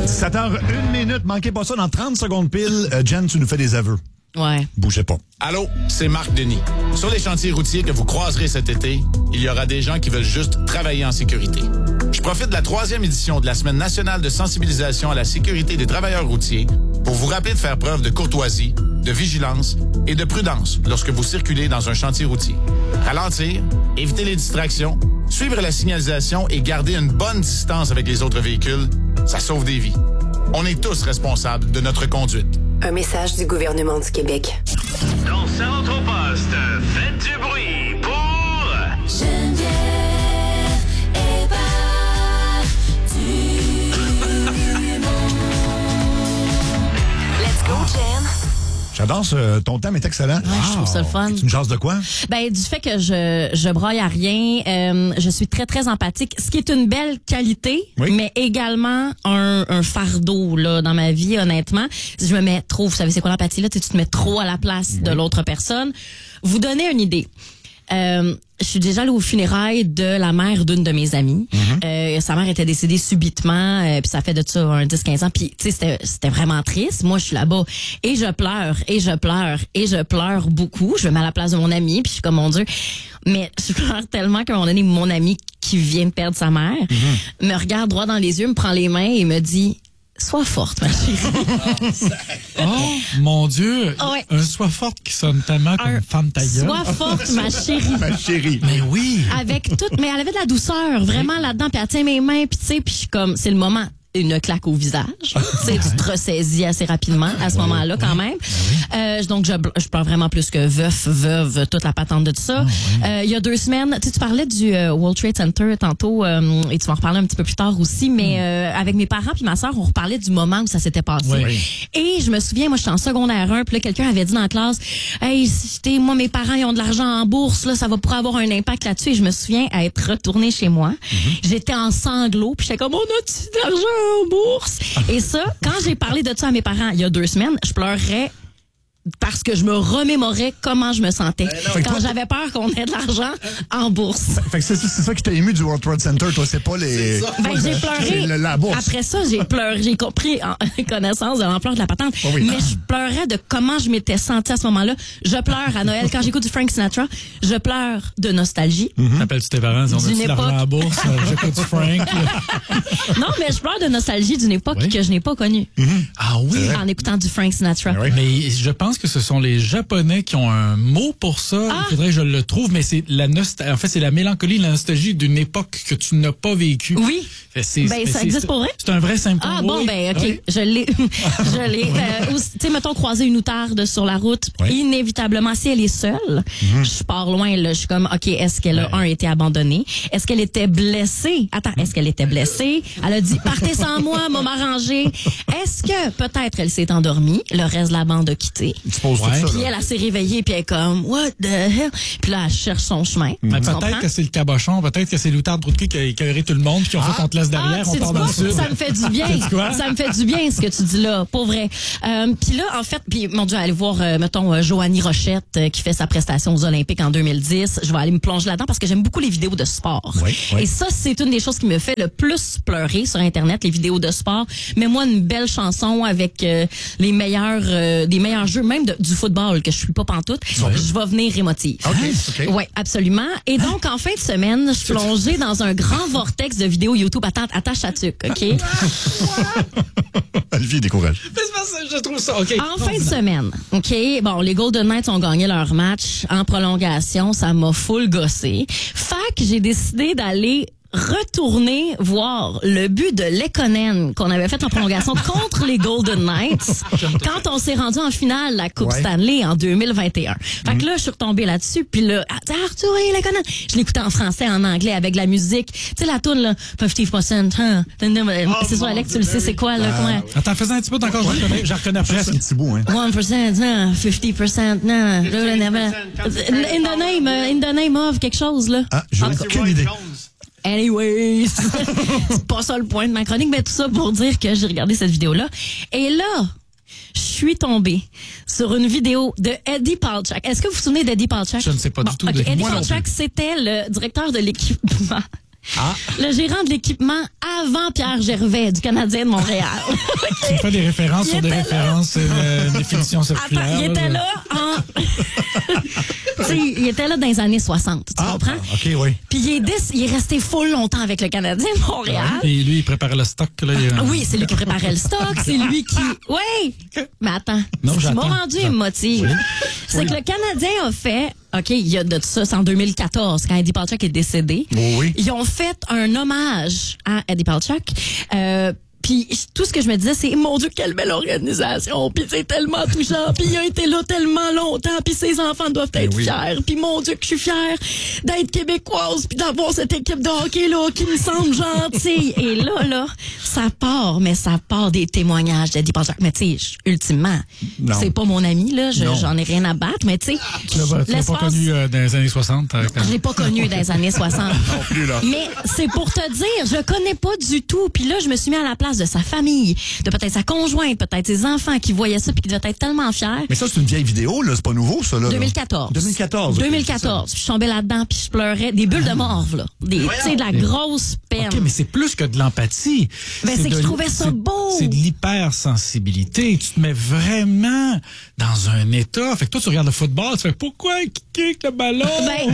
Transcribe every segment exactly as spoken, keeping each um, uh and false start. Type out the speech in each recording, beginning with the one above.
sept heures une minute, manquez pas ça. Dans trente secondes pile, euh, Jen, tu nous fais des aveux. Ouais. Bougez pas. Allô, c'est Marc Denis. Sur les chantiers routiers que vous croiserez cet été, il y aura des gens qui veulent juste travailler en sécurité. Je profite de la troisième édition de la Semaine nationale de sensibilisation à la sécurité des travailleurs routiers pour vous rappeler de faire preuve de courtoisie, de vigilance et de prudence lorsque vous circulez dans un chantier routier. Ralentir, éviter les distractions, suivre la signalisation et garder une bonne distance avec les autres véhicules, ça sauve des vies. On est tous responsables de notre conduite. Un message du gouvernement du Québec. Dans Centre-Poste, faites du bruit pour... Geneviève et Let's go, Jen. J'adore ce, ton thème est excellent. Ouais, je trouve ça le fun. Tu me jases de quoi? Ben, du fait que je, je broye à rien, euh, je suis très, très empathique, ce qui est une belle qualité, oui. mais également un, un fardeau, là, dans ma vie, honnêtement. Si je me mets trop, vous savez, c'est quoi l'empathie, là? Tu te mets trop à la place oui. de l'autre personne. Vous donnez une idée. Euh, je suis déjà allée aux funérailles de la mère d'une de mes amies. Mm-hmm. Euh, sa mère était décédée subitement, euh, puis ça fait de ça un dix quinze ans. Puis tu sais, c'était, c'était vraiment triste. Moi, je suis là-bas et je pleure, et je pleure, et je pleure beaucoup. Je me mets à la place de mon amie, puis je suis comme, mon Dieu. Mais je pleure tellement qu'à un moment donné, mon ami qui vient de perdre sa mère mm-hmm. me regarde droit dans les yeux, me prend les mains et me dit... Sois forte, ma chérie. Oh, mon Dieu. Ouais. Un sois forte qui sonne tellement comme un, une femme ta gueule. Sois forte, ma chérie. Ma chérie. Mais oui. Avec tout, mais elle avait de la douceur, vraiment oui. là-dedans. Puis elle tient mes mains, puis tu sais, puis je suis comme, c'est le moment. Une claque au visage. Tu sais, tu te ressaisis assez rapidement à ce oui, moment-là, oui. quand même. Oui. Euh, donc, je, je pleure vraiment plus que veuf, veuve, toute la patente de tout ça. Oh, oui. euh, il y a deux semaines, tu sais, tu parlais du euh, World Trade Center tantôt, euh, et tu m'en reparler un petit peu plus tard aussi, mais euh, avec mes parents puis ma sœur, on reparlait du moment où ça s'était passé. Oui. Et je me souviens, moi, j'étais en secondaire un, puis là, quelqu'un avait dit dans la classe, « Hey, moi, mes parents, ils ont de l'argent en bourse, là, ça va pourrait avoir un impact là-dessus. » Et je me souviens à être retournée chez moi. Mm-hmm. J'étais en sanglots, puis j'étais comme, « On a-tu de l'argent en bourse? » Et ça, quand j'ai parlé de ça à mes parents il y a deux semaines, je pleurais parce que je me remémorais comment je me sentais euh, quand j'avais peur qu'on ait de l'argent en bourse. Fait que c'est, c'est ça qui t'a ému du World Trade Center, toi, c'est pas les... C'est ben, j'ai pleuré. Le, la bourse. Après ça, j'ai pleuré, j'ai compris en connaissance de l'ampleur de la patente. Oh oui. Mais je pleurais de comment je m'étais sentie à ce moment-là. Je pleure à Noël. Quand j'écoute du Frank Sinatra, je pleure de nostalgie. Mm-hmm. T'appelles-tu tes parents? On a de l'argent en bourse, j'écoute du Frank. Non, mais je pleure de nostalgie d'une époque oui. que je n'ai pas connue. Mm-hmm. Ah oui? En écoutant du Frank Sinatra. Oui. Mais je pense que ce sont les Japonais qui ont un mot pour ça. Ah. Il faudrait que je le trouve, mais c'est la nostalgie. En fait, c'est la mélancolie, la nostalgie d'une époque que tu n'as pas vécue. Oui. Fait, c'est, ben, ça c'est, existe pour vrai? C'est un vrai symptôme. Ah bon, oui. ben, OK. Oui. Je l'ai. je l'ai. Euh, tu sais, mettons, croiser une outarde sur la route. Oui. Inévitablement, si elle est seule, mm-hmm. je pars loin, là. Je suis comme, OK, est-ce qu'elle a, ouais. un, été abandonnée? Est-ce qu'elle était blessée? Attends, est-ce qu'elle était blessée? Elle a dit, partez sans moi, m'a m'arranger. Est-ce que, peut-être, elle s'est endormie? Le reste de la bande a quitté. Ouais. Puis elle, elle s'est réveillée, puis elle est comme, what the hell? Puis là, elle cherche son chemin. Mais peut-être comprends? Que c'est le cabochon, peut-être que c'est l'outarde Broutry qui a écœuré tout le monde, puis qui ont ah. fait qu'on te laisse derrière, ah, on part dans le sud. Ça me fait du bien. Ça me fait du bien, ce que tu dis là, pour vrai. Euh, puis là, en fait, puis mon Dieu, aller voir, euh, mettons, euh, Joanie Rochette, euh, qui fait sa prestation aux Olympiques en deux mille dix. Je vais aller me plonger là-dedans parce que j'aime beaucoup les vidéos de sport. Oui, oui. Et ça, c'est une des choses qui me fait le plus pleurer sur Internet, les vidéos de sport. Mais moi, une belle chanson avec euh, les meilleurs, euh, des meilleurs jeux, même de, du football, que je suis pas pantoute. Oui. Je vais venir émotive. Okay, okay. Oui, absolument. Et donc, en fin de semaine, je suis plongée dans un grand vortex de vidéos YouTube. Attends, attache ta tuque, OK? Olivier, décourage. Je trouve ça, OK. En fin de semaine, OK? Bon, les Golden Knights ont gagné leur match en prolongation. Ça m'a full gossé. Fait que j'ai décidé d'aller retourner voir le but de Lekonen qu'on avait fait en prolongation contre les Golden Knights quand on s'est rendu en finale la Coupe ouais. Stanley en deux mille vingt et un. Fait mm-hmm. que là, je suis retombée là-dessus, puis là, Arthur et Lekonen, je l'écoutais en français, en anglais, avec la musique. Tu sais, la toune, là, cinquante pour cent, hein? Oh, c'est sûr, Alex, tu le sais, c'est quoi, là? Ah, comment... Attends, faisais un petit peu encore, je reconnais, je reconnais presque. Un petit bout, hein? one percent, non, cinquante pour cent, non. In the name, in the name of quelque chose, là. Ah, j'ai aucune idée. Anyways, c'est pas ça le point de ma chronique, mais tout ça pour dire que j'ai regardé cette vidéo-là. Et là, je suis tombée sur une vidéo de Eddie Palchak. Est-ce que vous vous souvenez d'Eddie Palchak? Je ne sais pas bon, du tout. Okay. De Eddie moi Palchak, c'était le directeur de l'équipement Ah. Le gérant de l'équipement avant Pierre Gervais du Canadien de Montréal. Tu me fais des références Il sur des était là. références, c'est une définition circulaire. Attends, il était là en... Tu sais, il était là dans les années soixante, tu Ah, comprends? OK, oui. Puis il est, dé- il est resté full longtemps avec le Canadien de Montréal. Et lui, il préparait le stock. Là, il... Ah oui, c'est lui qui préparait le stock, c'est lui qui... Oui! Mais attends, Non, tu m'as j'attends. rendu émotive. C'est que le Canadien a fait... OK, il y a de ça, c'est en deux mille quatorze, quand Eddie Palchuk est décédé. Oh oui. Ils ont fait un hommage à Eddie Palchuk. Euh, Puis tout ce que je me disais, c'est mon Dieu, quelle belle organisation. Puis c'est tellement touchant. Puis il a été là tellement longtemps. Puis ses enfants doivent être oui. fiers. Puis mon Dieu, que je suis fière d'être québécoise. Puis d'avoir cette équipe de hockey là qui me semble gentille. Et là, là, ça part, mais ça part des témoignages d'Eddie Palchuk. Mais tu sais, ultimement, Non. c'est pas mon ami là. Je- Non. J'en ai rien à battre. Mais tu sais, Tu l'as pas, tu l'as pas connu euh, dans les années soixante. euh, quand- je l'ai pas connu dans les années soixante. Non plus, là. Mais c'est pour te dire, je connais pas du tout. Puis là, je me suis mis à la place de sa famille, de peut-être sa conjointe, peut-être ses enfants qui voyaient ça puis qui devaient être tellement fiers. Mais ça, c'est une vieille vidéo, là. C'est pas nouveau, ça, là. deux mille quatorze. deux mille quatorze. ok, deux mille quatorze. Puis je tombais là-dedans puis je pleurais. Des bulles de morve, là. Des, tu sais, de la grosse peine. OK, mais c'est plus que de l'empathie. Ben, c'est que de je l- trouvais ça c'est- beau. C'est de l'hypersensibilité. Tu te mets vraiment dans un état. Fait que toi, tu regardes le football, tu fais pourquoi il kick le ballon? Ben,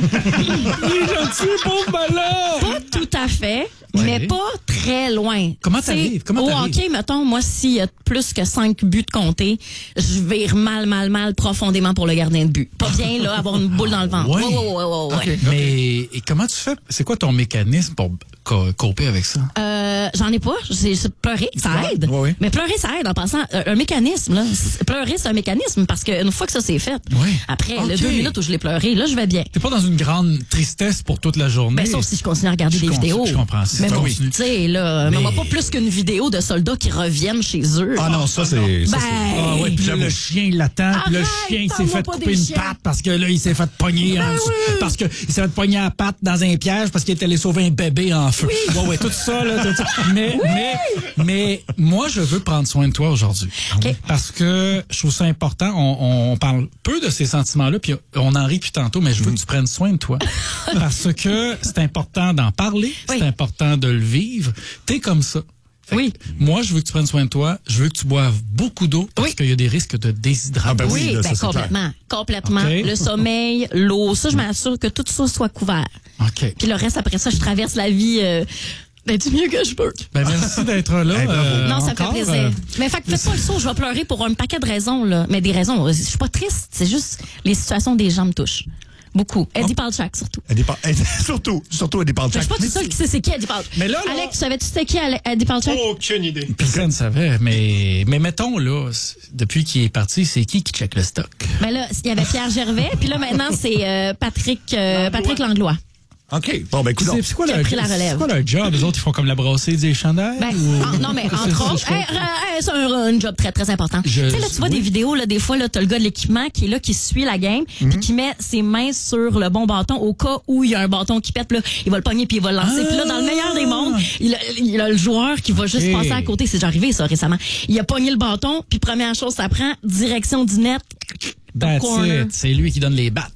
Il est gentil, pauvre ballon! pas tout à fait, Ouais. mais pas très loin. Comment Tu sais, t'arrives? Comment Au t'arrives? hockey, mettons, moi, s'il y a plus que cinq buts de compter, je vire mal, mal, mal profondément pour le gardien de but. Pas bien, là, avoir une boule dans le ventre. Ouais. Ouais, ouais, ouais, ouais, ouais. OK. Mais et comment tu fais? C'est quoi ton mécanisme pour co- coper avec ça? Euh, j'en ai pas. J'ai j'ai pleuré, ça aide. Ouais, ouais. Mais pleurer, ça aide en passant. Euh, Un mécanisme, là. C'est- Pleurer, c'est un mécanisme parce qu'une fois que ça c'est fait, Ouais. après Ok. le deux minutes où je l'ai pleuré, là, je vais bien. T'es pas dans une grande tristesse pour toute la journée. Ben, sauf si je continue à regarder Je des comprends- vidéos. je comprends. Si Mais tu bon, continues. tu sais, là, Mais- mais... pas plus qu'une vidéo de soldats qui reviennent chez eux. Ah non, ça, c'est. ça, Ben, c'est- Ah ouais, puis là, le chien il l'attend, puis le Arrête, chien il s'est t'envoies fait pas couper des une chiens. patte parce que là il s'est fait pogner en dessous- parce que il s'est fait pogner à la patte dans un piège parce qu'il est allé sauver un bébé en feu. Ouais ouais, tout ça là, tout ça. Mais mais mais moi je veux prendre soin de toi aujourd'hui. OK. Parce que je trouve ça important, on, on parle peu de ces sentiments-là puis on en rit puis tantôt mais je veux que tu prennes soin de toi parce que c'est important d'en parler, Oui. c'est important de le vivre. T'es comme ça. Fait Oui. que moi, je veux que tu prennes soin de toi. Je veux que tu boives beaucoup d'eau parce Oui. qu'il y a des risques de déshydratation. Ah ben Oui, oui, là, ben, ça, c'est complètement. Complètement. OK. Le sommeil, l'eau, ça, je m'assure que tout ça soit couvert. OK. Puis le reste, après ça, je traverse la vie euh, ben, du mieux que je peux. Ben, merci d'être là. Hey, bravo. euh, Non, ça me encore, fait plaisir. euh, Mais fait que faites pas le saut, je vais pleurer pour un paquet de raisons, là. Mais des raisons, je suis pas triste, c'est juste les situations des gens me touchent. Beaucoup. Eddie Palchuk, surtout. Elle dépend- elle- surtout, surtout, elle dépend de Je suis pas toute seule qui sait c'est qui Eddie Palchuk. Mais là, là- Alex, savais-tu c'était qui Ale- Eddie Palchuk? Aucune idée. Personne ne savait, mais, mais mettons, là, c- depuis qu'il est parti, c'est qui qui check le stock? Ben là, il y avait Pierre Gervais, puis là, maintenant, c'est euh, Patrick, euh, Patrick Langlois. OK. Bon, ben, écoute. C'est c'est quoi, Qui a leur- pris la relève. c'est quoi leur job? Les autres, ils font comme la brasserie des chandails? Ben, ou- en- non, mais C'est- entre c'est- autres, je hey, comprends. hey, c'est un, un job très, très important. Je- tu sais, là, tu vois oui. des vidéos, là, des fois, là, t'as le gars de l'équipement qui est là, qui suit la game, Mhm. puis qui met ses mains sur le bon bâton au cas où il y a un bâton qui pète, puis là, il va le pogner, puis il va le lancer. Puis là, dans le meilleur des mondes, il a, il a le joueur qui va juste Ok. passer à côté. C'est déjà arrivé, ça, récemment. Il a pogné le bâton, puis première chose, ça prend direction du net. That's corner. it. C'est lui qui donne les battes.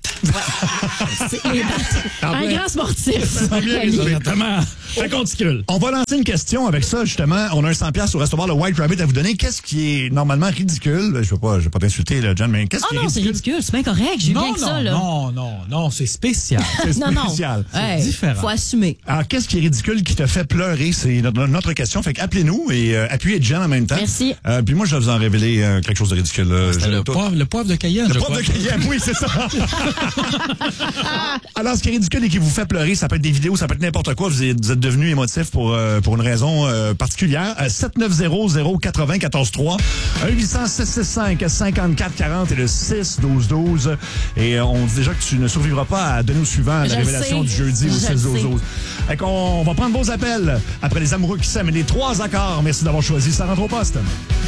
C'est les battes. Un grand sportif. Exactement. Fait qu'on ticule. On va lancer une question avec ça, justement. On a un cent piastres au restaurant Le White Rabbit à vous donner. Qu'est-ce qui est normalement ridicule? Je veux pas, je veux pas t'insulter, là, John, mais qu'est-ce Oh qui est non, c'est ridicule? ridicule. C'est bien correct. J'ai eu bien Non, que non, ça, là. non, non, non, c'est spécial. C'est non, non. spécial. Hey, différent. Faut assumer. Alors, qu'est-ce qui est ridicule qui te fait pleurer? C'est notre, notre question. Fait qu'appelez-nous et euh, appuyez Jen en même temps. Merci. Euh, puis moi, je vais vous en révéler euh, quelque chose de ridicule. là. C'était Je- le tout- poivre, le poivre de Cayenne, Le je prof crois. de Cayenne, oui, c'est ça. Alors, ce qui est ridicule et qui vous fait pleurer, ça peut être des vidéos, ça peut être n'importe quoi. Vous êtes, vous êtes devenu émotif pour, euh, pour une raison euh, particulière. Euh, sept neuf zéro zéro quatre zéro un quatre trois un huit cents six six cinq cinquante-quatre quarante et le six douze douze. Et euh, on dit déjà que tu ne survivras pas à donner au suivant la Je révélation sais. du jeudi au Je six douze sais. douze. Fait qu'on va prendre vos appels après les amoureux qui s'aiment et les trois accords. Merci d'avoir choisi. Ça rentre au poste.